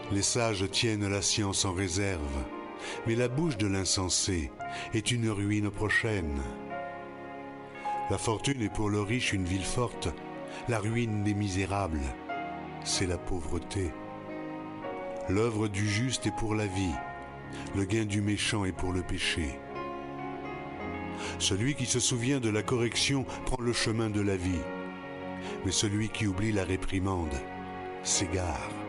Les sages tiennent la science en réserve, mais la bouche de l'insensé est une ruine prochaine. La fortune est pour le riche une ville forte, la ruine des misérables, c'est la pauvreté. L'œuvre du juste est pour la vie, le gain du méchant est pour le péché. Celui qui se souvient de la correction prend le chemin de la vie, mais celui qui oublie la réprimande s'égare.